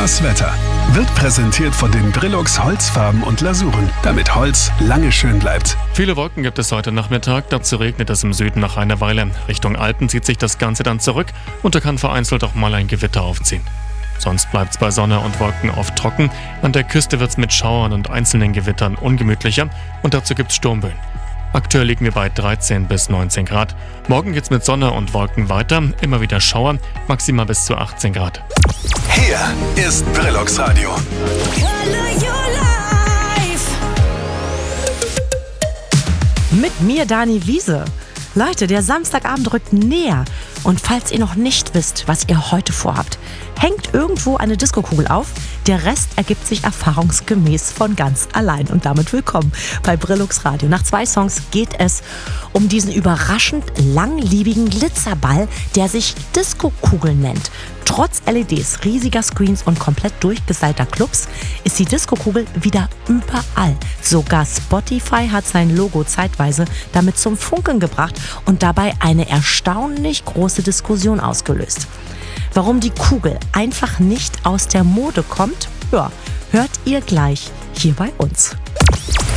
Das Wetter wird präsentiert von den Brillux Holzfarben und Lasuren, damit Holz lange schön bleibt. Viele Wolken gibt es heute Nachmittag, dazu regnet es im Süden nach einer Weile. Richtung Alpen zieht sich das Ganze dann zurück und da kann vereinzelt auch mal ein Gewitter aufziehen. Sonst bleibt es bei Sonne und Wolken oft trocken. An der Küste wird es mit Schauern und einzelnen Gewittern ungemütlicher und dazu gibt es Sturmböen. Aktuell liegen wir bei 13 bis 19 Grad. Morgen geht's mit Sonne und Wolken weiter, immer wieder Schauer, maximal bis zu 18 Grad. Hier ist Brillux Radio. Mit mir, Dani Wiese. Leute, der Samstagabend rückt näher. Und falls ihr noch nicht wisst, was ihr heute vorhabt, hängt irgendwo eine Diskokugel auf. Der Rest ergibt sich erfahrungsgemäß von ganz allein. Und damit willkommen bei Brillux Radio. Nach 2 Songs geht es um diesen überraschend langliebigen Glitzerball, der sich Diskokugel nennt. Trotz LEDs, riesiger Screens und komplett durchgestalter Clubs ist die Diskokugel wieder überall. Sogar Spotify hat sein Logo zeitweise damit zum Funkeln gebracht und dabei eine erstaunlich große Diskussion ausgelöst. Warum die Kugel einfach nicht aus der Mode kommt, ja, hört ihr gleich hier bei uns.